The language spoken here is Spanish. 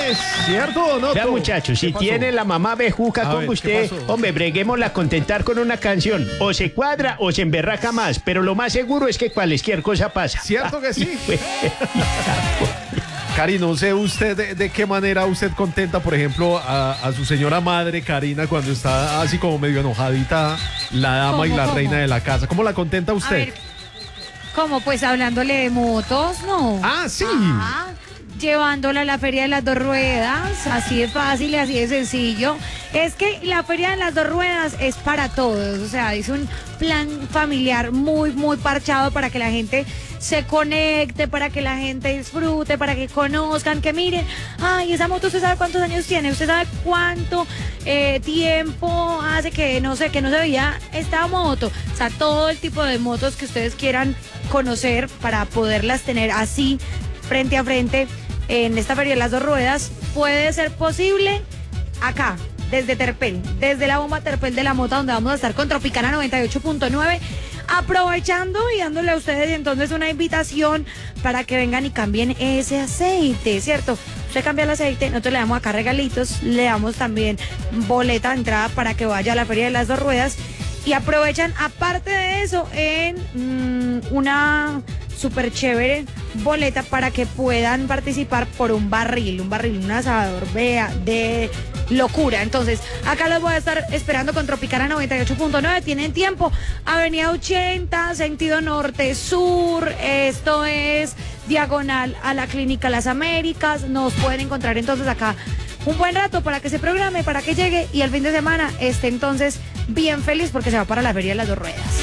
es cierto o no. Vea, muchachos, si tiene la mamá bejuca A como ver, usted, ¿qué pasó? hombre, breguémosla a contentar con una canción. O se cuadra o se emberraca más, pero lo más seguro es que cualquier cosa pasa. ¿Cierto que sí? Cari, no sé usted de qué manera usted contenta, por ejemplo, a su señora madre, Karina, cuando está así como medio enojadita, la dama y la reina de la casa. ¿Cómo la contenta A usted? ver, ¿cómo? Pues hablándole de motos, ¿no? Ah, sí. Ah, llevándola a la Feria de las Dos Ruedas, así de fácil y así de sencillo. Es que la Feria de las Dos Ruedas es para todos, o sea, es un plan familiar muy, muy parchado para que la gente se conecte, para que la gente disfrute, para que conozcan, que miren, ay, esa moto, ¿usted sabe cuántos años tiene? ¿Usted sabe cuánto tiempo hace que no sé, que no se veía esta moto? O sea, todo el tipo de motos que ustedes quieran conocer para poderlas tener así frente a frente en esta Feria de las Dos Ruedas, puede ser posible acá, desde Terpel, desde la bomba Terpel de la Mota, donde vamos a estar con Tropicana 98.9, aprovechando y dándole a ustedes entonces una invitación para que vengan y cambien ese aceite, ¿cierto? Usted cambia el aceite, nosotros le damos acá regalitos, le damos también boleta de entrada para que vaya a la Feria de las Dos Ruedas y aprovechan, aparte de eso, en una súper chévere boleta para que puedan participar por un barril, un asador, vea, de locura. Entonces, acá los voy a estar esperando con Tropicana 98.9. Tienen tiempo. Avenida 80, sentido norte-sur. Esto es diagonal a la Clínica Las Américas. Nos pueden encontrar entonces acá un buen rato para que se programe, para que llegue y el fin de semana esté entonces bien feliz porque se va para la Feria de las Dos Ruedas.